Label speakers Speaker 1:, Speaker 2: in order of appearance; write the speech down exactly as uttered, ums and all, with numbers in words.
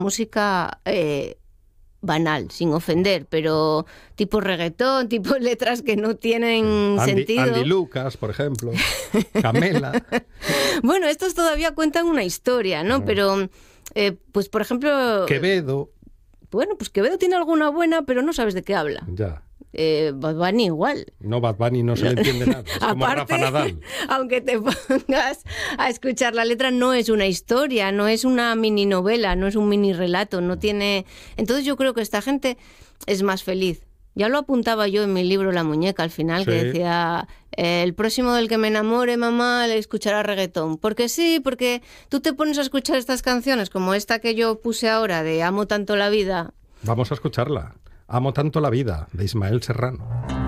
Speaker 1: música eh, banal, sin ofender, pero tipo reggaetón, tipo letras que no tienen
Speaker 2: Andy,
Speaker 1: sentido.
Speaker 2: Andy Lucas, por ejemplo, Camela.
Speaker 1: Bueno, estos todavía cuentan una historia, ¿no? Uh-huh. Pero, eh, pues por ejemplo...
Speaker 2: Quevedo.
Speaker 1: Bueno, pues Quevedo tiene alguna buena, pero no sabes de qué habla.
Speaker 2: Ya.
Speaker 1: Eh, Bad Bunny igual.
Speaker 2: No, Bad Bunny no se le entiende nada. Es como
Speaker 1: Aparte,
Speaker 2: Rafa Nadal.
Speaker 1: Aunque te pongas a escuchar la letra, no es una historia, no es una mini novela, no es un mini relato, no tiene... Entonces yo creo que esta gente es más feliz. Ya lo apuntaba yo en mi libro La muñeca al final, sí. Que decía, eh, el próximo del que me enamore, mamá, le escuchará reggaetón. Porque sí, porque tú te pones a escuchar estas canciones, como esta que yo puse ahora, de Amo tanto la vida.
Speaker 2: Vamos a escucharla. Amo tanto la vida, de Ismael Serrano.